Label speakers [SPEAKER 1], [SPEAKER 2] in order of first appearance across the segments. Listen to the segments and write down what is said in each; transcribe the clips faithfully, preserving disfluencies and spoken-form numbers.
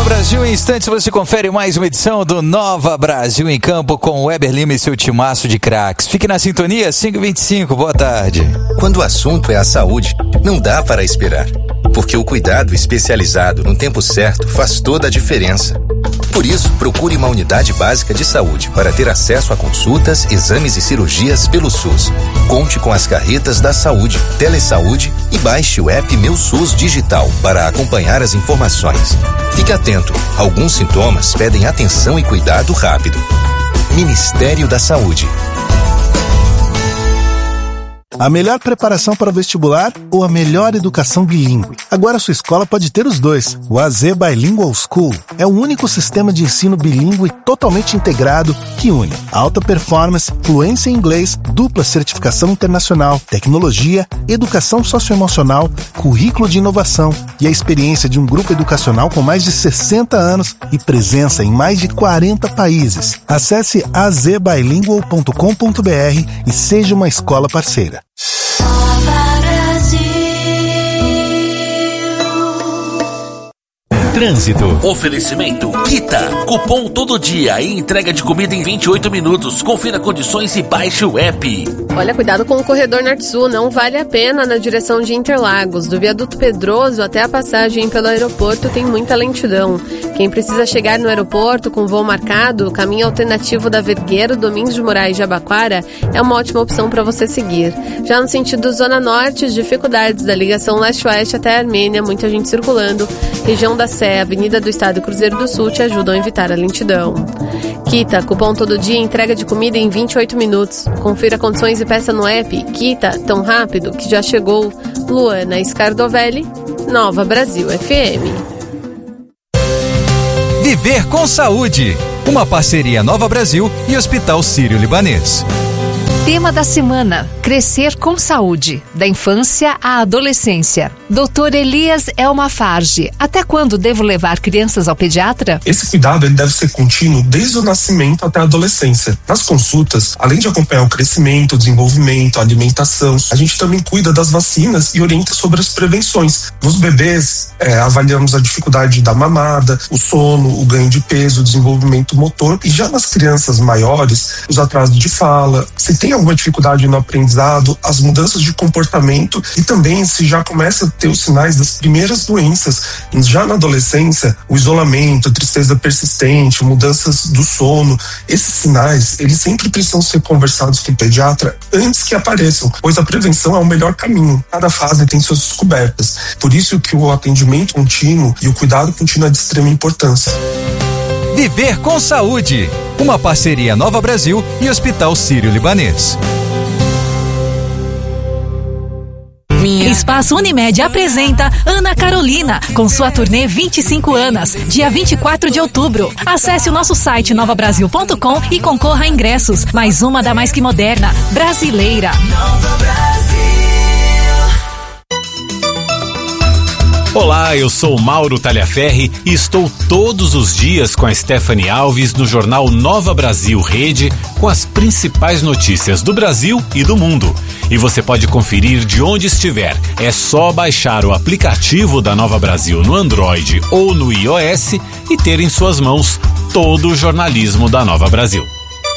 [SPEAKER 1] Brasil, em instantes você confere mais uma edição do Nova Brasil em Campo com o Weber Lima e seu timaço de craques. Fique na sintonia, cinco e vinte e cinco, boa tarde.
[SPEAKER 2] Quando o assunto é a saúde, não dá para esperar, porque o cuidado especializado no tempo certo faz toda a diferença. Por isso, procure uma unidade básica de saúde para ter acesso a consultas, exames e cirurgias pelo SUS. Conte com as carretas da saúde, Telesaúde e baixe o app Meu SUS Digital para acompanhar as informações. Fique atento, alguns sintomas pedem atenção e cuidado rápido. Ministério da Saúde.
[SPEAKER 3] A melhor preparação para o vestibular ou a melhor educação bilíngue? Agora sua escola pode ter os dois. O A Z Bilingual School é o único sistema de ensino bilíngue totalmente integrado que une alta performance, fluência em inglês, dupla certificação internacional, tecnologia, educação socioemocional, currículo de inovação e a experiência de um grupo educacional com mais de sessenta anos e presença em mais de quarenta países. Acesse a z bilingual ponto com ponto b r e seja uma escola parceira.
[SPEAKER 4] Trânsito. Oferecimento Kita. Cupom todo dia e entrega de comida em vinte e oito minutos. Confira condições e baixe o app.
[SPEAKER 5] Olha, cuidado com o corredor Norte-Sul. Não vale a pena na direção de Interlagos. Do viaduto Pedroso até a passagem pelo aeroporto tem muita lentidão. Quem precisa chegar no aeroporto com voo marcado, o caminho alternativo da Vergueiro, Domingos de Moraes e Jabaquara é uma ótima opção para você seguir. Já no sentido Zona Norte, dificuldades da ligação leste-oeste até a Armênia, muita gente circulando. Região da Sé, Avenida do Estado e Cruzeiro do Sul te ajudam a evitar a lentidão. Kita, cupom todo dia, entrega de comida em vinte e oito minutos. Confira condições e peça no app. Kita, tão rápido que já chegou. Luana Scardovelli, Nova Brasil F M.
[SPEAKER 1] Viver com Saúde, uma parceria Nova Brasil e Hospital Sírio-Libanês.
[SPEAKER 6] Tema da semana: Crescer com Saúde, da infância à adolescência. doutor Elias Elma Farge, até quando devo levar crianças ao pediatra?
[SPEAKER 7] Esse cuidado ele deve ser contínuo desde o nascimento até a adolescência. Nas consultas, além de acompanhar o crescimento, o desenvolvimento, a alimentação, a gente também cuida das vacinas e orienta sobre as prevenções. Nos bebês, é, avaliamos a dificuldade da mamada, o sono, o ganho de peso, o desenvolvimento motor. E já nas crianças maiores, os atrasos de fala, se tem alguma dificuldade no aprendizado, as mudanças de comportamento e também se já começa a ter os sinais das primeiras doenças. Já na adolescência, o isolamento, a tristeza persistente, mudanças do sono, esses sinais, eles sempre precisam ser conversados com o pediatra antes que apareçam, pois a prevenção é o melhor caminho. Cada fase tem suas descobertas. Por isso que o atendimento contínuo e o cuidado contínuo é de extrema importância.
[SPEAKER 1] Viver com Saúde, uma parceria Nova Brasil e Hospital Sírio-Libanês.
[SPEAKER 8] Espaço Unimed apresenta Ana Carolina, com sua turnê vinte e cinco anos, dia vinte e quatro de outubro. Acesse o nosso site nova brasil ponto com e concorra a ingressos. Mais uma da mais que moderna, brasileira. Nova Brasil.
[SPEAKER 9] Olá, eu sou Mauro Talhaferri e estou todos os dias com a Stephanie Alves no jornal Nova Brasil Rede com as principais notícias do Brasil e do mundo. E você pode conferir de onde estiver. É só baixar o aplicativo da Nova Brasil no Android ou no iOS e ter em suas mãos todo o jornalismo da Nova Brasil.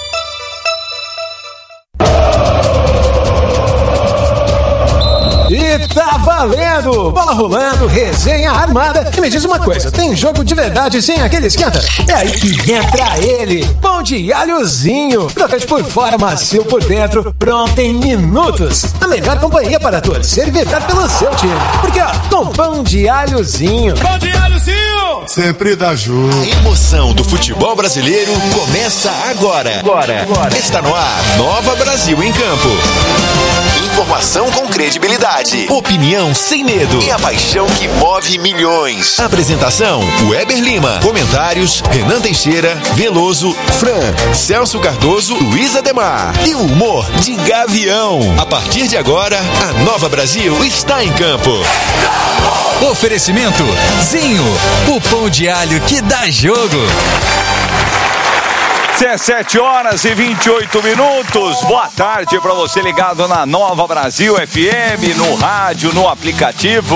[SPEAKER 10] E tá valendo! Bola rolando, resenha armada. E me diz uma coisa, tem jogo de verdade sem aquele esquenta? É aí que entra ele, pão de alhozinho. Crocante por fora, macio por dentro, pronto em minutos. A melhor companhia para torcer e vibrar pelo seu time. Porque ó, com pão de alhozinho. Pão de alhozinho!
[SPEAKER 11] Sempre dá jogo.
[SPEAKER 12] A emoção do futebol brasileiro começa agora. Agora. agora. Está no ar, Nova Brasil em Campo. Informação com credibilidade, opinião sem medo e a paixão que move milhões. Apresentação, Weber Lima. Comentários, Renan Teixeira, Veloso, Fran, Celso Cardoso, Luiz Ademar. E o humor de Gavião. A partir de agora, a Nova Brasil está em campo.
[SPEAKER 1] Oferecimento, Zinho, o pão de alho que dá jogo.
[SPEAKER 13] dezessete horas e vinte e oito minutos. Boa tarde para você ligado na Nova Brasil F M, no rádio, no aplicativo.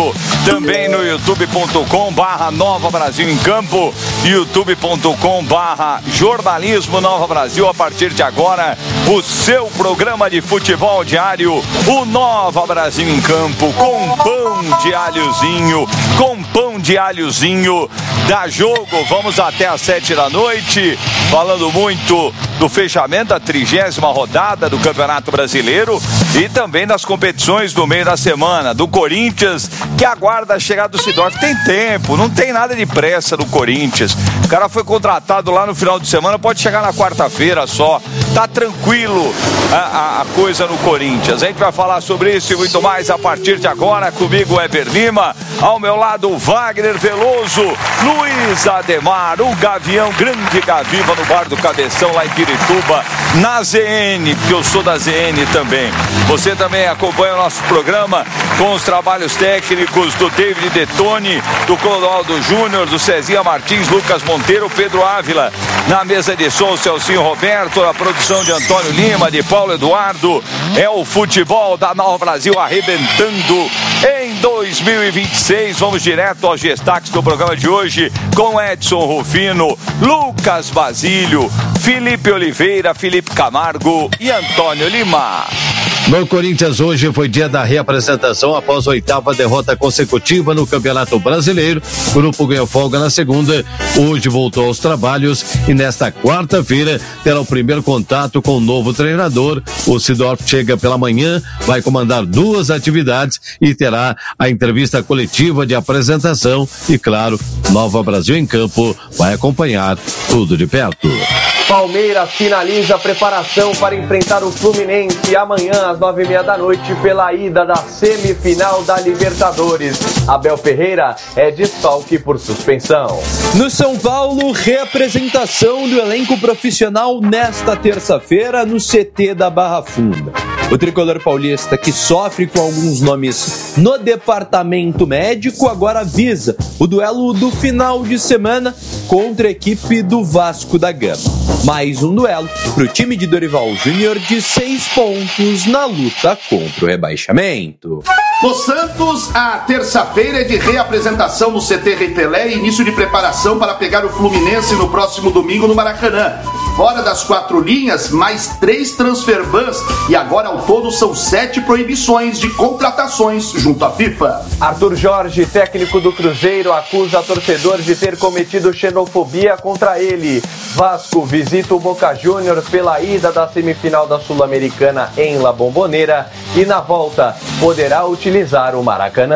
[SPEAKER 13] também no youtube ponto com barra Nova Brasil em Campo, youtube ponto com barra Jornalismo Nova Brasil. A partir de agora, o seu programa de futebol diário, o Nova Brasil em Campo, com pão de alhozinho, com pão de alhozinho da Jogo. Vamos até às sete da noite, falando muito do fechamento da trigésima rodada do Campeonato Brasileiro e também das competições do meio da semana, do Corinthians, que aguarda a chegada do Seedorf. Tem tempo, não tem nada de pressa do Corinthians. O cara foi contratado lá no final de semana, pode chegar na quarta-feira só. Tá tranquilo a, a, a coisa no Corinthians. A gente vai falar sobre isso e muito mais a partir de agora. Comigo, Weber Lima, ao meu lado, Wagner Veloso, Luiz Ademar, o Gavião, grande Gaviva no Bar do Cabeção, lá em Pirituba, na Z N, porque eu sou da Z N também. Você também acompanha o nosso programa com os trabalhos técnicos do David Detone, do Clodoaldo Júnior, do Cezinha Martins, Lucas Monteiro, Pedro Ávila. Na mesa de som, Celcinho Roberto, a produção de Antônio Lima, de Paulo Eduardo. É o futebol da Nova Brasil arrebentando em dois mil e vinte e seis. Vamos direto aos destaques do programa de hoje com Edson Rufino, Lucas Basílio, Felipe Oliveira, Felipe Camargo e Antônio Lima.
[SPEAKER 11] No Corinthians, hoje foi dia da reapresentação após a oitava derrota consecutiva no Campeonato Brasileiro. O grupo ganhou folga na segunda, hoje voltou aos trabalhos e nesta quarta-feira terá o primeiro contato com o novo treinador. O Seedorf chega pela manhã, vai comandar duas atividades e terá a entrevista coletiva de apresentação e, claro, Nova Brasil em Campo vai acompanhar tudo de perto.
[SPEAKER 14] Palmeiras finaliza a preparação para enfrentar o Fluminense amanhã às nove e meia da noite pela ida da semifinal da Libertadores. Abel Ferreira é desfalque por suspensão.
[SPEAKER 15] No São Paulo, reapresentação do elenco profissional nesta terça-feira no C T da Barra Funda. O tricolor paulista, que sofre com alguns nomes no departamento médico, agora visa o duelo do final de semana contra a equipe do Vasco da Gama. Mais um duelo para o time de Dorival Júnior de seis pontos na luta contra o rebaixamento.
[SPEAKER 16] No Santos, a terça-feira é de reapresentação no C T Rei Pelé e início de preparação para pegar o Fluminense no próximo domingo no Maracanã. Fora das quatro linhas, mais três transferbans e agora ao todo são sete proibições de contratações junto à FIFA.
[SPEAKER 14] Arthur Jorge, técnico do Cruzeiro, acusa torcedor de ter cometido xenofobia contra ele. Vasco visita o Boca Juniors pela ida da semifinal da Sul-Americana em La Bombonera e na volta poderá utilizar o Maracanã.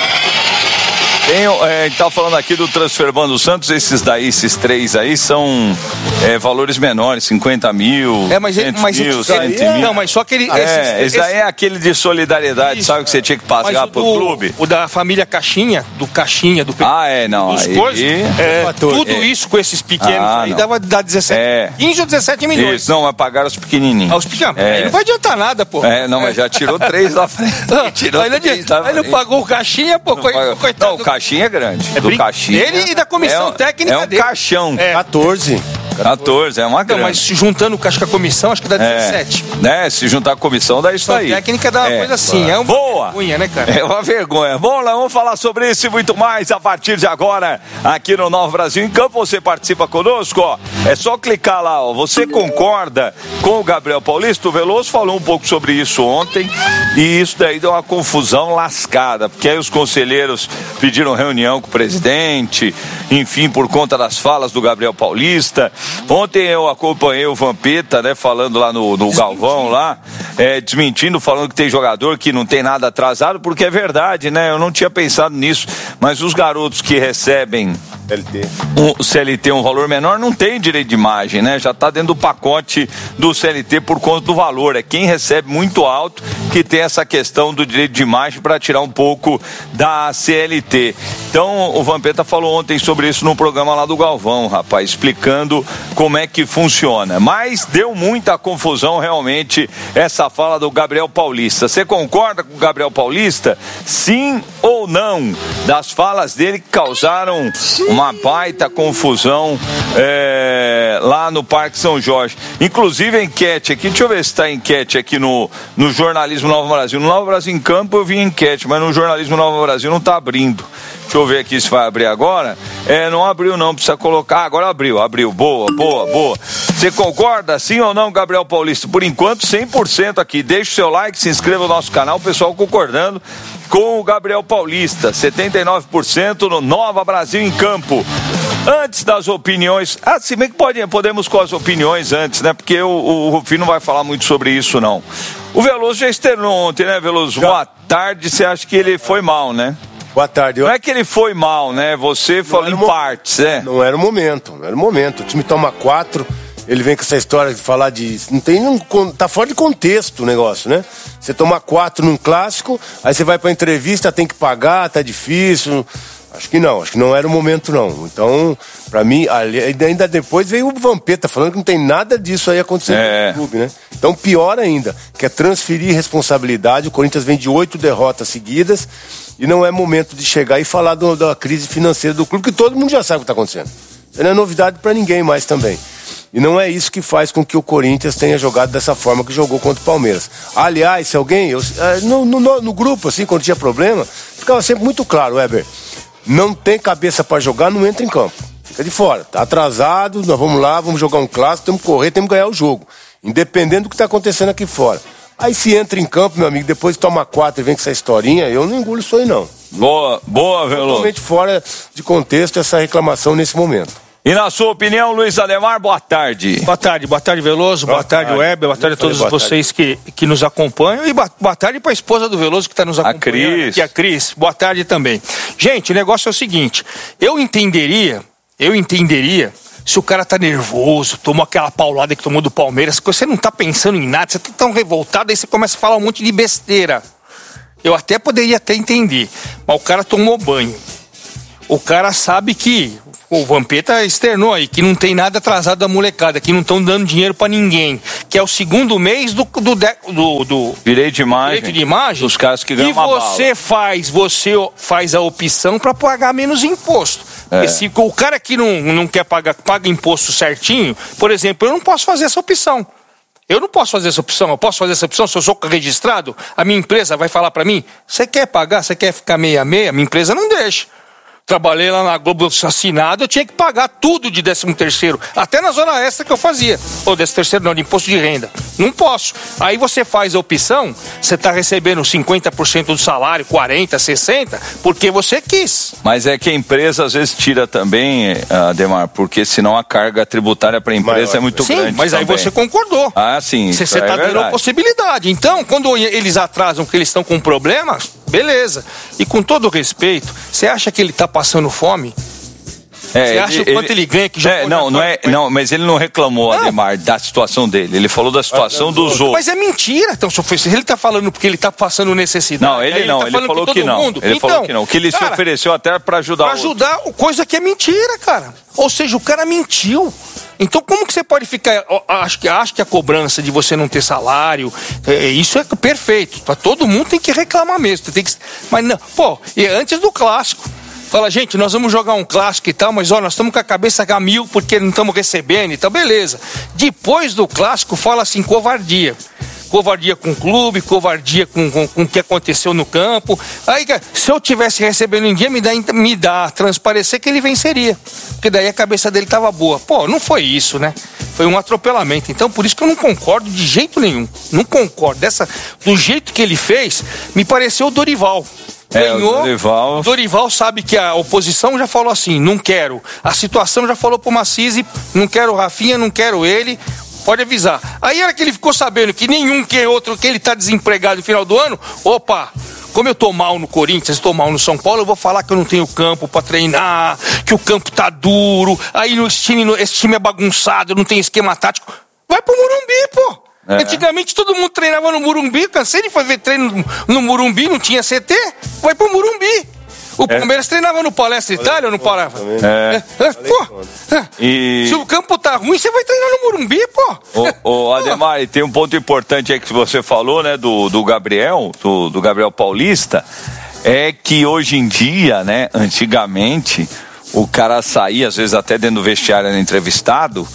[SPEAKER 13] Tem, é, a gente tá falando aqui do Transferban do Santos, esses daí, esses três aí são é, valores menores, cinquenta mil,
[SPEAKER 17] é, mas,
[SPEAKER 13] cem
[SPEAKER 17] mas
[SPEAKER 13] mil,
[SPEAKER 17] cem
[SPEAKER 13] mil.
[SPEAKER 17] Não, mas só aquele...
[SPEAKER 13] É,
[SPEAKER 17] esses,
[SPEAKER 13] esse
[SPEAKER 17] esse,
[SPEAKER 13] daí é aquele de solidariedade, isso, sabe, que você tinha que pagar pro
[SPEAKER 17] do,
[SPEAKER 13] clube.
[SPEAKER 17] O da família Caixinha, do Caixinha, do...
[SPEAKER 13] Ah, é, não,
[SPEAKER 17] dos
[SPEAKER 13] aí...
[SPEAKER 17] coisas, é, tudo
[SPEAKER 13] é.
[SPEAKER 17] isso com esses pequenos
[SPEAKER 13] ah,
[SPEAKER 17] aí
[SPEAKER 13] não.
[SPEAKER 17] dava, dá dezessete,
[SPEAKER 13] é.
[SPEAKER 17] quinze ou dezessete milhões.
[SPEAKER 13] Isso, não, vai pagar os pequenininhos.
[SPEAKER 17] Ah, os pequenos?
[SPEAKER 13] É.
[SPEAKER 17] Aí não vai adiantar nada, pô.
[SPEAKER 13] É, não, mas já tirou três da frente. tirou
[SPEAKER 17] aí,
[SPEAKER 13] três
[SPEAKER 17] não, aí não pagou o Caixinha, pô,
[SPEAKER 13] não
[SPEAKER 17] coitado.
[SPEAKER 13] Paga... Não, o Caixinha é grande. É do Caixinha.
[SPEAKER 17] Ele e da comissão
[SPEAKER 13] é,
[SPEAKER 17] técnica
[SPEAKER 13] é um
[SPEAKER 17] dele.
[SPEAKER 13] caixão.
[SPEAKER 17] É.
[SPEAKER 13] quatorze. quatorze, é uma grana.
[SPEAKER 17] Não, mas se juntando acho que a comissão, acho que dá dezessete.
[SPEAKER 13] É, né? Se juntar a comissão, dá isso aí.
[SPEAKER 17] A técnica dá uma
[SPEAKER 13] é,
[SPEAKER 17] coisa assim. É uma
[SPEAKER 13] boa.
[SPEAKER 17] vergonha, né, cara?
[SPEAKER 13] É uma vergonha. Bom, lá vamos falar sobre isso e muito mais a partir de agora, aqui no Nova Brasil em Campo. Você participa conosco, ó. É só clicar lá, ó. Você concorda com o Gabriel Paulista? O Veloso falou um pouco sobre isso ontem e isso daí deu uma confusão lascada, porque aí os conselheiros pediram reunião com o presidente, enfim, por conta das falas do Gabriel Paulista. Ontem eu acompanhei o Vampeta, né, falando lá no, no Galvão, lá, é, desmentindo, falando que tem jogador que não tem nada atrasado, porque é verdade, né, eu não tinha pensado nisso, mas os garotos que recebem C L T. Um, C L T, um valor menor, não tem direito de imagem, né, já está dentro do pacote do C L T por conta do valor, é quem recebe muito alto que tem essa questão do direito de imagem para tirar um pouco da C L T. Então o Vampeta falou ontem sobre isso no programa lá do Galvão, rapaz, explicando como é que funciona, mas deu muita confusão realmente essa fala do Gabriel Paulista. Você concorda com o Gabriel Paulista? Sim ou não? Das falas dele que causaram uma baita confusão é, é, lá no Parque São Jorge. Inclusive a enquete aqui, deixa eu ver se está a enquete aqui no, no Jornalismo Nova Brasil. No Nova Brasil em Campo eu vi enquete, mas no Jornalismo Nova Brasil não está abrindo. Deixa eu ver aqui se vai abrir agora. É, não abriu não, precisa colocar. Ah, agora abriu, abriu. Boa, boa, boa. Você concorda, sim ou não, Gabriel Paulista? Por enquanto, cem por cento aqui. Deixa o seu like, se inscreva no nosso canal, o pessoal concordando com o Gabriel Paulista. setenta e nove por cento no Nova Brasil em Campo. Antes das opiniões, ah, se bem que pode, podemos com as opiniões antes, né? Porque o, o Rufino não vai falar muito sobre isso, não. O Veloso já externou ontem, né, Veloso? Já. Boa tarde, você acha que ele foi mal, né?
[SPEAKER 18] Boa tarde. Eu...
[SPEAKER 13] Não é que ele foi mal, né? Você falou em mo... partes, é?
[SPEAKER 18] Não era o momento, não era o momento. O time toma quatro, ele vem com essa história de falar de... Não tem nenhum... Tá fora de contexto o negócio, né? Você toma quatro num clássico, aí você vai pra entrevista, tem que pagar, tá difícil... Acho que não, acho que não era o momento não. Então, pra mim, ainda depois veio o Vampeta falando que não tem nada disso aí acontecendo é. no clube, né? Então, pior ainda, que é transferir responsabilidade. O Corinthians vem de oito derrotas seguidas e não é momento de chegar e falar do, da crise financeira do clube, que todo mundo já sabe o que está acontecendo. Isso não é novidade para ninguém mais também. E não é isso que faz com que o Corinthians tenha jogado dessa forma que jogou contra o Palmeiras. Aliás, se alguém, eu, no, no, no grupo, assim, quando tinha problema, ficava sempre muito claro, Weber, não tem cabeça para jogar, não entra em campo. Fica de fora. Tá atrasado, nós vamos lá, vamos jogar um clássico, temos que correr, temos que ganhar o jogo. Independente do que tá acontecendo aqui fora. Aí se entra em campo, meu amigo, depois toma quatro e vem com essa historinha, eu não engulo isso aí não.
[SPEAKER 13] Boa, boa, Veloso.
[SPEAKER 18] Totalmente fora de contexto essa reclamação nesse momento.
[SPEAKER 13] E na sua opinião, Luiz Ademar, boa tarde.
[SPEAKER 17] Boa tarde, boa tarde, Veloso, boa, boa tarde, tarde, Weber, boa tarde a todos vocês que, que nos acompanham e boa, boa tarde para a esposa do Veloso que está nos acompanhando. A Cris. Aqui, a Cris, boa tarde também. Gente, o negócio é o seguinte, eu entenderia, eu entenderia se o cara tá nervoso, tomou aquela paulada que tomou do Palmeiras, você não tá pensando em nada, você tá tão revoltado, aí você começa a falar um monte de besteira. Eu até poderia até entender, mas o cara tomou banho. O cara sabe que... O Vampeta externou aí, que não tem nada atrasado da molecada, que não estão dando dinheiro pra ninguém, que é o segundo mês do, do, do, do
[SPEAKER 13] direito de imagem,
[SPEAKER 17] direito de imagem
[SPEAKER 13] dos caras que ganham uma bala.
[SPEAKER 17] E você faz, você faz a opção pra pagar menos imposto. É. Porque se o cara que não, não quer pagar, paga imposto certinho, por exemplo, eu não posso fazer essa opção. Eu não posso fazer essa opção, eu posso fazer essa opção se eu sou registrado, a minha empresa vai falar pra mim, você quer pagar, você quer ficar meia a meia, a minha empresa não deixa. Trabalhei lá na Globo assinado, eu tinha que pagar tudo de décimo terceiro, até na zona extra que eu fazia. Ou décimo terceiro não, de imposto de renda. Não posso. Aí você faz a opção, você está recebendo cinquenta por cento do salário, quarenta por cento, sessenta por cento, porque você quis.
[SPEAKER 13] Mas é que a empresa às vezes tira também, Ademar, porque senão a carga tributária para a empresa Maior. é muito
[SPEAKER 17] sim,
[SPEAKER 13] grande.
[SPEAKER 17] Mas
[SPEAKER 13] também.
[SPEAKER 17] Aí você concordou.
[SPEAKER 13] Ah, sim.
[SPEAKER 17] Você está é dando a possibilidade. Então, quando eles atrasam que eles estão com problema, beleza. E com todo respeito, você acha que ele está passando fome?
[SPEAKER 13] É,
[SPEAKER 17] Você acha
[SPEAKER 13] ele,
[SPEAKER 17] o quanto ele, ele ganha que
[SPEAKER 13] é, não, não é, não, mas ele não reclamou, não. Ademar, da situação dele. Ele falou da situação dos outros.
[SPEAKER 17] Mas é mentira. Então, se ele está falando porque ele está passando necessidade.
[SPEAKER 13] Não, ele, ele não. Tá ele falou que, que não. Mundo. Ele
[SPEAKER 17] então,
[SPEAKER 13] falou que não. Que ele cara, se ofereceu até para ajudar.
[SPEAKER 17] Para ajudar, coisa que é mentira, cara. Ou seja, o cara mentiu. Então, como que você pode ficar... Acho que, acho que a cobrança de você não ter salário, é, isso é perfeito. Todo mundo tem que reclamar mesmo. Tem que, mas não, pô, e antes do clássico. Fala, gente, nós vamos jogar um clássico e tal, mas ó, nós estamos com a cabeça a mil porque não estamos recebendo e tal, beleza. Depois do clássico, fala assim, covardia. Covardia com o clube, covardia com, com, com o que aconteceu no campo. Aí, se eu tivesse recebendo em dia, me dá, me dá transparecer que ele venceria. Porque daí a cabeça dele estava boa. Pô, não foi isso, né? Foi um atropelamento. Então, por isso que eu não concordo de jeito nenhum. Não concordo. Dessa, do jeito que ele fez, me pareceu o Dorival. Ganhou, é, Dorival... Dorival sabe que a oposição já falou assim, não quero. A situação já falou pro Macise, não quero o Rafinha, não quero ele, pode avisar. Aí era que ele ficou sabendo que nenhum que outro, que ele tá desempregado no final do ano, opa, como eu tô mal no Corinthians, tô mal no São Paulo, eu vou falar que eu não tenho campo pra treinar, que o campo tá duro, aí esse time, esse time é bagunçado, não tem esquema tático. Vai pro Morumbi, pô. É. Antigamente todo mundo treinava no Morumbi, cansei de fazer treino no Morumbi, não tinha C T, vai pro Morumbi. O Palmeiras é. treinava no Palestra Itália ou não parava?
[SPEAKER 13] É.
[SPEAKER 17] É. Pô, e... se o campo tá ruim, você vai treinar no Morumbi, pô.
[SPEAKER 13] Ô, ô Ademar, e tem um ponto importante aí que você falou, né, do, do Gabriel, do, do Gabriel Paulista, é que hoje em dia, né, antigamente, o cara saía, às vezes até dentro do vestiário era entrevistado,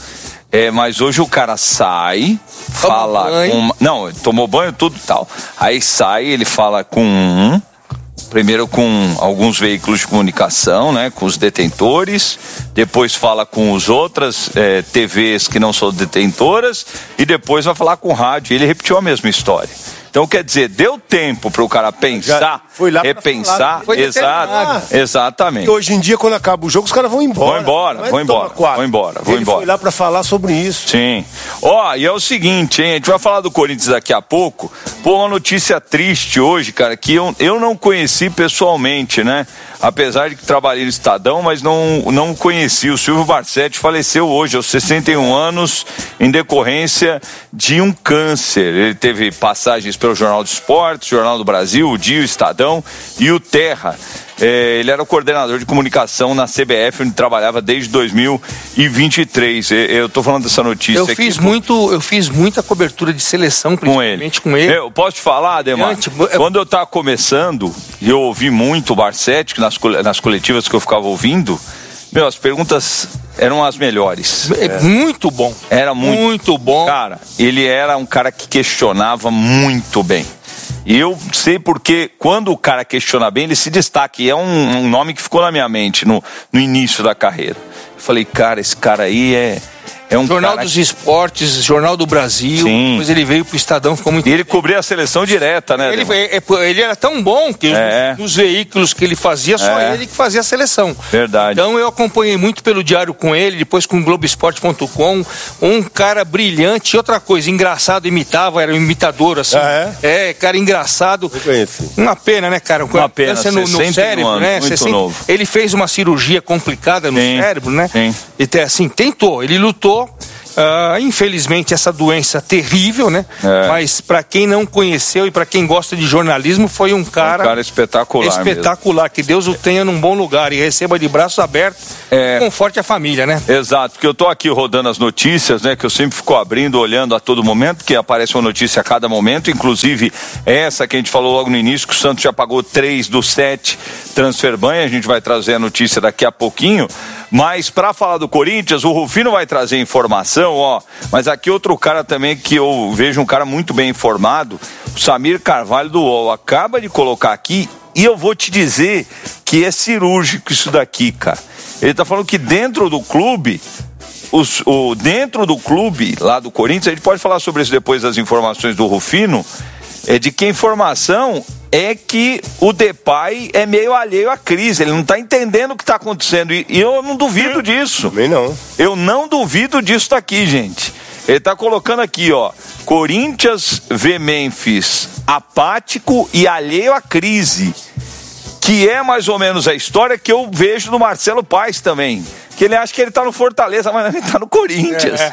[SPEAKER 13] É, mas hoje o cara sai, fala com... Não, tomou banho, tudo tal. Aí sai, ele fala com um... Primeiro com alguns veículos de comunicação, né, com os detentores, depois fala com as outras é, T Vs que não são detentoras e depois vai falar com o rádio. Ele repetiu a mesma história. Então, quer dizer, deu tempo para o cara pensar, foi lá repensar, falar, exato, exatamente.
[SPEAKER 18] E hoje em dia, quando acaba o jogo, os caras vão embora.
[SPEAKER 13] Vão embora, vão embora, vão embora, vão
[SPEAKER 18] Ele
[SPEAKER 13] embora.
[SPEAKER 18] foi lá para falar sobre isso.
[SPEAKER 13] Sim. Ó, e é o seguinte, hein, a gente vai falar do Corinthians daqui a pouco. Pô, uma notícia triste hoje, cara, que eu, eu não conheci pessoalmente, né? Apesar de que trabalhei no Estadão, mas não, não conheci. O Silvio Barsetti faleceu hoje, aos sessenta e um anos, em decorrência de um câncer. Ele teve passagens pelo Jornal do Esporte, Jornal do Brasil, o Dia, o Estadão e o Terra. É, ele era o coordenador de comunicação na C B F, onde trabalhava desde dois mil e vinte e três. Eu tô falando dessa notícia
[SPEAKER 17] eu
[SPEAKER 13] aqui.
[SPEAKER 17] Fiz muito, eu fiz muita cobertura de seleção, principalmente com ele. Com ele.
[SPEAKER 13] Eu posso te falar, Ademar? Antes, eu... Quando eu tava começando, e eu ouvi muito o Barsetti, nas, nas coletivas que eu ficava ouvindo, meu, as perguntas eram as melhores.
[SPEAKER 17] É. Muito bom.
[SPEAKER 13] Era muito,
[SPEAKER 17] muito bom.
[SPEAKER 13] Cara, ele era um cara que questionava muito bem. E eu sei porque quando o cara questiona bem, ele se destaca. E é um, um nome que ficou na minha mente no, no início da carreira. Eu falei, cara, esse cara aí é... É um
[SPEAKER 17] Jornal
[SPEAKER 13] cara...
[SPEAKER 17] dos Esportes, Jornal do Brasil.
[SPEAKER 13] Sim.
[SPEAKER 17] Depois ele veio pro Estadão, ficou muito.
[SPEAKER 13] E ele cobria a seleção direta, né?
[SPEAKER 17] Ele, ele era tão bom que
[SPEAKER 13] é.
[SPEAKER 17] os, os veículos que ele fazia, só
[SPEAKER 13] é.
[SPEAKER 17] ele que fazia a seleção.
[SPEAKER 13] Verdade.
[SPEAKER 17] Então eu acompanhei muito pelo Diário com ele, depois com o Globo Esporte ponto com. Um cara brilhante. E outra coisa, engraçado, imitava, era um imitador, assim.
[SPEAKER 18] Ah,
[SPEAKER 17] é? é, cara engraçado.
[SPEAKER 18] Eu conheci.
[SPEAKER 17] Uma pena, né, cara?
[SPEAKER 13] Uma pena,
[SPEAKER 17] no, no cérebro,
[SPEAKER 13] anos,
[SPEAKER 17] né?
[SPEAKER 13] Muito
[SPEAKER 17] sessenta
[SPEAKER 13] novo.
[SPEAKER 17] Ele fez uma cirurgia complicada no
[SPEAKER 13] Sim.
[SPEAKER 17] cérebro, né?
[SPEAKER 13] Sim.
[SPEAKER 17] E assim, tentou, ele lutou. Uh, infelizmente essa doença terrível, né?
[SPEAKER 13] É.
[SPEAKER 17] Mas para quem não conheceu e para quem gosta de jornalismo, foi um cara,
[SPEAKER 13] um cara espetacular,
[SPEAKER 17] espetacular. Mesmo. Que Deus o tenha num bom lugar e receba de braços abertos,
[SPEAKER 13] é.
[SPEAKER 17] conforte a família, né?
[SPEAKER 13] Exato, porque eu tô aqui rodando as notícias, né? Que eu sempre fico abrindo, olhando a todo momento, que aparece uma notícia a cada momento, inclusive essa que a gente falou logo no início, que o Santos já pagou três dos sete transfer ban, a gente vai trazer a notícia daqui a pouquinho. Mas para falar do Corinthians, o Rufino vai trazer informação, ó. Mas aqui outro cara também que eu vejo um cara muito bem informado, o Samir Carvalho do U O L, acaba de colocar aqui e eu vou te dizer que é cirúrgico isso daqui, cara. Ele tá falando que dentro do clube, os, o, dentro do clube lá do Corinthians, a gente pode falar sobre isso depois das informações do Rufino, é de que a informação é que o Depay é meio alheio à crise, ele não está entendendo o que está acontecendo, e, e eu não duvido disso.
[SPEAKER 18] Também não.
[SPEAKER 13] Eu não duvido disso daqui, gente. Ele está colocando aqui, ó, Corinthians vê Memphis apático e alheio à crise, que é mais ou menos a história que eu vejo do Marcelo Paes também. Que ele acha que ele tá no Fortaleza, mas ele tá no Corinthians. É.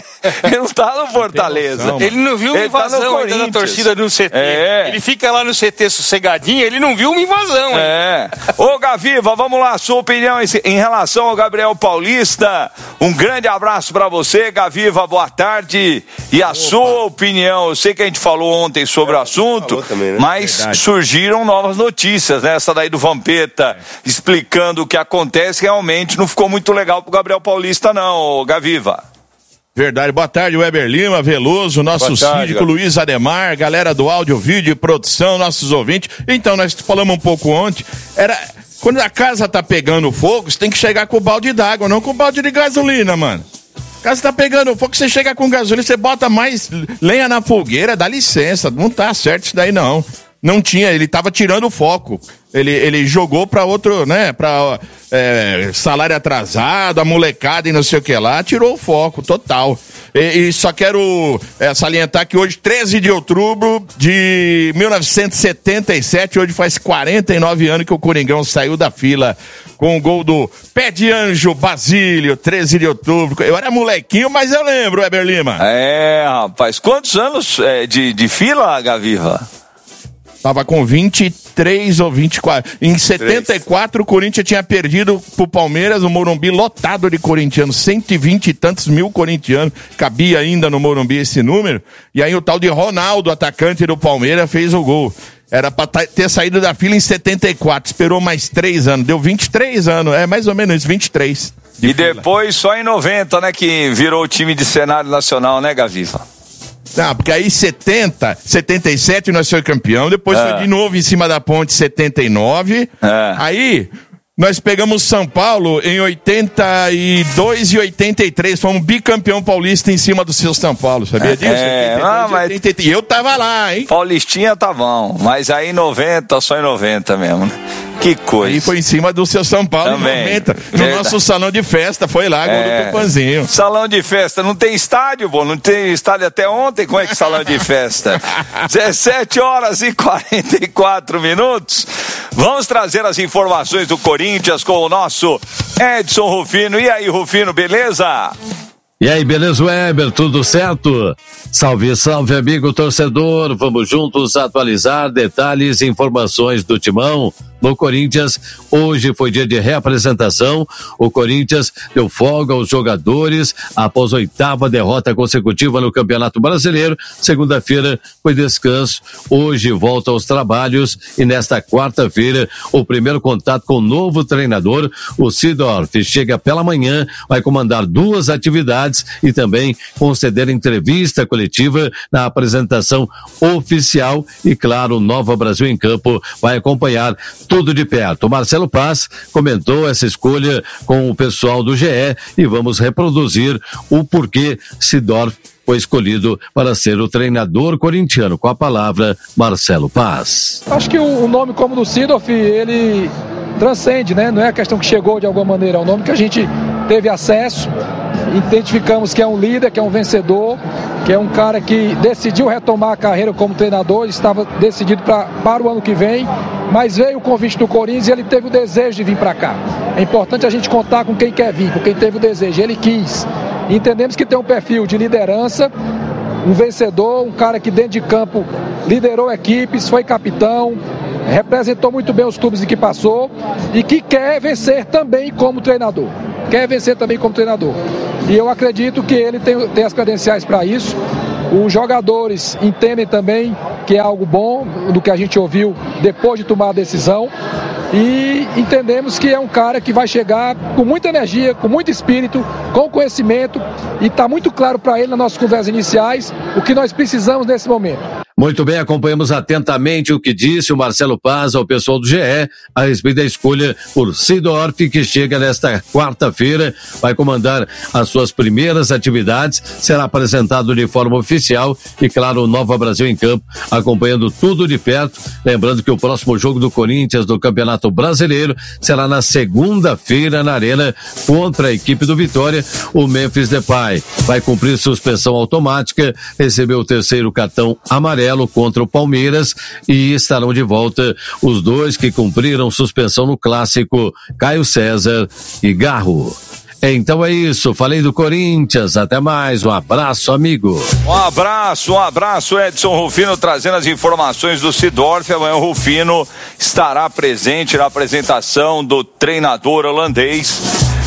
[SPEAKER 13] Ele não tá no Fortaleza.
[SPEAKER 17] Não, ele não viu uma invasão tá ainda na torcida no C T. É. Ele fica lá no C T sossegadinho, ele não viu uma invasão.
[SPEAKER 13] É. Ô, Gaviva, vamos lá, sua opinião em relação ao Gabriel Paulista. Um grande abraço pra você, Gaviva, boa tarde. E a Opa. sua opinião, eu sei que a gente falou ontem sobre é, o assunto, também, né? Mas Verdade. surgiram novas notícias, né? Essa daí do Vampeta, explicando o que acontece, realmente não ficou muito legal pro Gabriel Paulista não, Gaviva.
[SPEAKER 19] Verdade, boa tarde, Weber Lima, Veloso, nosso síndico Luiz Ademar, galera do áudio, vídeo e produção, nossos ouvintes. Então, nós falamos um pouco ontem, era, quando a casa tá pegando fogo, você tem que chegar com o balde d'água, não com o balde de gasolina, mano. A casa tá pegando fogo, você chega com gasolina, você bota mais lenha na fogueira, dá licença, não tá certo isso daí não. Não tinha, ele tava tirando o foco. Ele, ele jogou pra outro, né, pra é, salário atrasado, a molecada e não sei o que lá, tirou o foco, total. E, e só quero é, salientar que hoje, treze de outubro de mil novecentos e setenta e sete, hoje faz quarenta e nove anos que o Coringão saiu da fila com o gol do Pé de Anjo Basílio, treze de outubro. Eu era molequinho, mas eu lembro, Weber Lima.
[SPEAKER 13] É, rapaz, quantos anos é, de, de fila, Gaviva?
[SPEAKER 19] Tava com vinte e três ou vinte e quatro. Em setenta e quatro, o Corinthians tinha perdido pro Palmeiras, o Morumbi lotado de corintianos, cento e vinte e tantos mil corintianos, cabia ainda no Morumbi esse número, e aí o tal de Ronaldo, atacante do Palmeiras, fez o gol. Era pra ter saído da fila em setenta e quatro, esperou mais três anos, deu vinte e três anos, é mais ou menos isso, vinte e três.
[SPEAKER 13] De e fila. Depois só em noventa, né, que virou o time de cenário nacional, né, Gaviva?
[SPEAKER 19] Não, porque aí setenta, setenta e sete nós foi campeão, depois é. foi de novo em cima da ponte setenta e nove, é. aí nós pegamos São Paulo em oitenta e dois e oitenta e três, fomos bicampeão paulista em cima do seu São Paulo, sabia disso?
[SPEAKER 13] É,
[SPEAKER 19] oitenta e dois,
[SPEAKER 13] não, mas...
[SPEAKER 19] oitenta e três. E eu tava lá, hein?
[SPEAKER 13] Paulistinha tá bom, mas aí em noventa, só em noventa mesmo, né? Que coisa.
[SPEAKER 19] Aí foi em cima do seu São Paulo
[SPEAKER 13] também,
[SPEAKER 19] em noventa. No
[SPEAKER 13] verdade.
[SPEAKER 19] Nosso salão de festa, foi lá,
[SPEAKER 13] é,
[SPEAKER 19] gol do Tupanzinho.
[SPEAKER 13] Salão de festa, não tem estádio, pô, não tem estádio até ontem, como é que salão de festa? dezessete horas e quarenta e quatro minutos. Vamos trazer as informações do Corinthians com o nosso Edson Rufino. E aí, Rufino, beleza?
[SPEAKER 11] E aí, beleza, Weber? Tudo certo? Salve, salve, amigo torcedor. Vamos juntos atualizar detalhes e informações do Timão. No Corinthians, hoje foi dia de reapresentação. O Corinthians deu folga aos jogadores após a oitava derrota consecutiva no Campeonato Brasileiro. Segunda-feira foi descanso. Hoje volta aos trabalhos e nesta quarta-feira o primeiro contato com o novo treinador, o Seedorf, chega pela manhã, vai comandar duas atividades e também conceder entrevista coletiva na apresentação oficial e, claro, Nova Brasil em Campo vai acompanhar tudo de perto. O Marcelo Paz comentou essa escolha com o pessoal do G E e vamos reproduzir o porquê Seedorf foi escolhido para ser o treinador corintiano. Com a palavra, Marcelo Paz.
[SPEAKER 20] Acho que o nome como do Seedorf, ele transcende, né? Não é a questão que chegou de alguma maneira, é um nome que a gente teve acesso, identificamos que é um líder, que é um vencedor, que é um cara que decidiu retomar a carreira como treinador, estava decidido pra, para o ano que vem, mas veio o convite do Corinthians e ele teve o desejo de vir para cá. É importante a gente contar com quem quer vir, com quem teve o desejo, ele quis. Entendemos que tem um perfil de liderança, um vencedor, um cara que dentro de campo liderou equipes, foi capitão, representou muito bem os clubes em que passou e que quer vencer também como treinador. Quer vencer também como treinador. E eu acredito que ele tem, tem as credenciais para isso. Os jogadores entendem também que é algo bom do que a gente ouviu depois de tomar a decisão. E entendemos que é um cara que vai chegar com muita energia, com muito espírito, com conhecimento, e está muito claro para ele nas nossas conversas iniciais o que nós precisamos nesse momento.
[SPEAKER 11] Muito bem, acompanhamos atentamente o que disse o Marcelo Paz ao pessoal do G E a respeito da escolha por Seedorf, que chega nesta quarta-feira, vai comandar as suas primeiras atividades, será apresentado de forma oficial e, claro, o Nova Brasil em Campo, acompanhando tudo de perto. Lembrando que o próximo jogo do Corinthians do Campeonato Brasileiro será na segunda-feira na Arena contra a equipe do Vitória. O Memphis Depay vai cumprir suspensão automática, recebeu o terceiro cartão amarelo contra o Palmeiras e estarão de volta os dois que cumpriram suspensão no clássico, Caio César e Garro. Então é isso, falei do Corinthians, até mais, um abraço, amigo.
[SPEAKER 13] Um abraço, um abraço, Edson Rufino trazendo as informações do Seedorf. Amanhã o Rufino estará presente na apresentação do treinador holandês,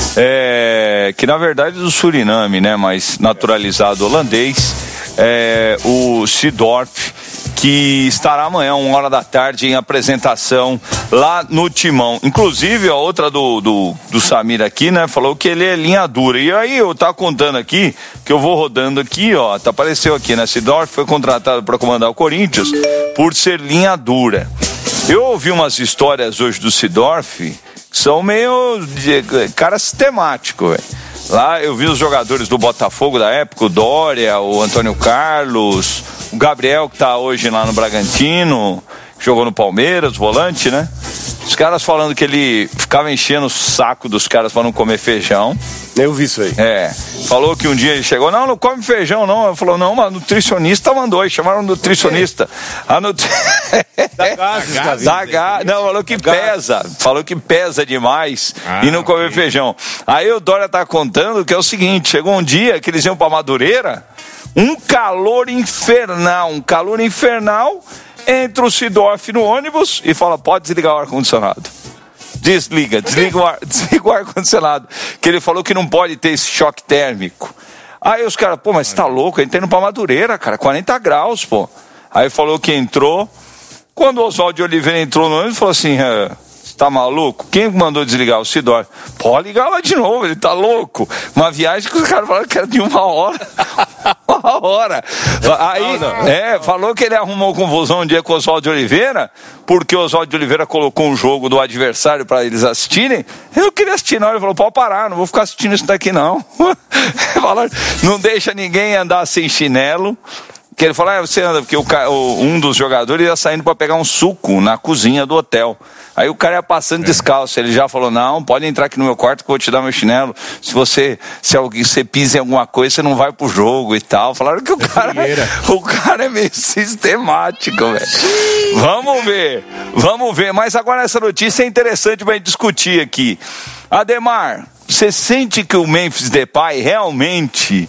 [SPEAKER 13] é, que na verdade é do Suriname, né, mas naturalizado holandês. É, o Seedorf, que estará amanhã, uma hora da tarde, em apresentação lá no Timão. Inclusive, a outra do, do, do Samir aqui, né, falou que ele é linha dura. E aí eu tava contando aqui, que eu vou rodando aqui, ó, tá, apareceu aqui, né, Seedorf foi contratado para comandar o Corinthians por ser linha dura. Eu ouvi umas histórias hoje do Seedorf que são meio de, cara sistemático, velho. Lá eu vi os jogadores do Botafogo da época, o Dória, o Antônio Carlos, o Gabriel, que tá hoje lá no Bragantino, que jogou no Palmeiras, volante, né? Os caras falando que ele ficava enchendo o saco dos caras para não comer feijão.
[SPEAKER 18] Eu vi isso aí.
[SPEAKER 13] É. Falou que um dia ele chegou, não, não come feijão, não. Ele falou, não, mas nutricionista mandou. Aí chamaram nutricionista. É. A nutri...
[SPEAKER 18] Da gases, da vida.
[SPEAKER 13] Da ga... Não, falou que da pesa. Gases. Falou que pesa demais ah, e não comer okay. feijão. Aí o Dória tá contando que é o seguinte, chegou um dia que eles iam pra Madureira, um calor infernal, um calor infernal, entra o Seedorf no ônibus e fala, pode desligar o ar-condicionado. Desliga, desliga o, ar, desliga o ar-condicionado. Que ele falou que não pode ter esse choque térmico. Aí os caras, pô, mas você tá louco? A gente tá indo pra Madureira, cara, quarenta graus, pô. Aí falou que entrou, Quando o Oswaldo de Oliveira entrou no ônibus, ele falou assim, é, você tá maluco? Quem mandou desligar? O Sidório. Pode ligar lá de novo, ele tá louco. Uma viagem que os caras falaram que era de uma hora. Uma hora. Aí, não, não. É, falou que ele arrumou confusão um dia com o Oswaldo de Oliveira, porque o Oswaldo de Oliveira colocou um jogo do adversário para eles assistirem. Eu queria assistir, não. Ele falou, pode parar, não vou ficar assistindo isso daqui, não. Falaram, não deixa ninguém andar sem chinelo. Que ele falou, ah, você anda, porque o, o, um dos jogadores ia saindo para pegar um suco na cozinha do hotel. Aí o cara ia passando é. descalço, ele já falou, não, pode entrar aqui no meu quarto que eu vou te dar meu chinelo. Se você, se alguém, você pisa em alguma coisa, você não vai pro jogo e tal. Falaram que o cara, o cara é meio sistemático, velho. Vamos ver, vamos ver. Mas agora essa notícia é interessante pra gente discutir aqui. Ademar, você sente que o Memphis Depay realmente...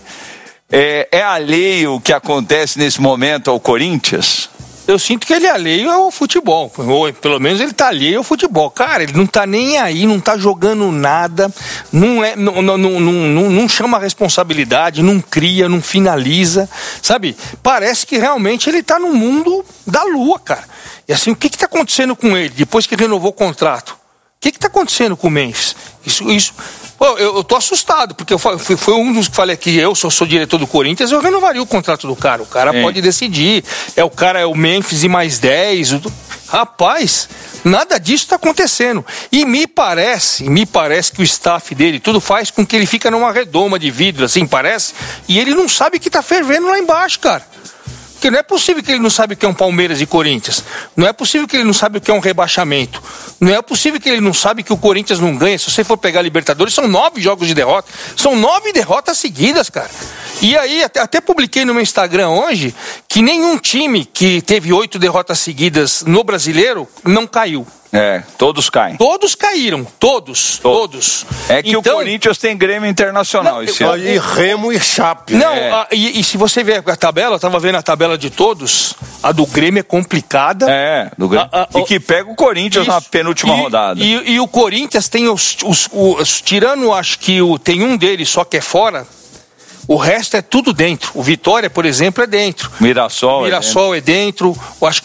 [SPEAKER 13] É, é alheio o que acontece nesse momento ao Corinthians?
[SPEAKER 17] Eu sinto que ele é alheio ao futebol. Ou, pelo menos ele tá alheio ao futebol. Cara, ele não tá nem aí, não tá jogando nada, não, é, não, não, não, não, não chama a responsabilidade, não cria, não finaliza, sabe? Parece que realmente ele tá no mundo da lua, cara. E assim, o que que tá acontecendo com ele depois que renovou o contrato? O que que tá acontecendo com o Memphis? Isso... isso... Pô, eu, eu tô assustado, porque eu fui, foi um dos que falei aqui, eu sou, sou diretor do Corinthians, eu renovaria o contrato do cara. O cara é. pode decidir. É o cara, é o Memphis e mais dez. O, rapaz, nada disso tá acontecendo. E me parece, me parece que o staff dele, tudo faz com que ele fica numa redoma de vidro, assim, parece, e ele não sabe que tá fervendo lá embaixo, cara. Porque não é possível que ele não sabe o que é um Palmeiras e Corinthians. Não é possível que ele não sabe o que é um rebaixamento. Não é possível que ele não sabe que o Corinthians não ganha. Se você for pegar a Libertadores, são nove jogos de derrota. São nove derrotas seguidas, cara. E aí, até, até publiquei no meu Instagram hoje que nenhum time que teve oito derrotas seguidas no Brasileiro não caiu.
[SPEAKER 13] É, todos caem.
[SPEAKER 17] Todos caíram, todos, todos.
[SPEAKER 13] É que então, o Corinthians tem Grêmio Internacional
[SPEAKER 17] não,
[SPEAKER 13] esse
[SPEAKER 17] eu,
[SPEAKER 13] ano.
[SPEAKER 18] E Remo e Chape.
[SPEAKER 17] Não,
[SPEAKER 13] é.
[SPEAKER 17] a, e, e se você ver a tabela, eu tava vendo a tabela de todos, a do Grêmio é complicada.
[SPEAKER 13] É, do Grêmio. A, a, e que pega o Corinthians isso, na penúltima
[SPEAKER 17] e,
[SPEAKER 13] rodada.
[SPEAKER 17] E, e o Corinthians tem os, os, os, os tirando, acho que o, tem um deles só que é fora. O resto é tudo dentro. O Vitória, por exemplo, é dentro.
[SPEAKER 13] Mirassol,
[SPEAKER 17] Mirassol é dentro. É dentro. Eu acho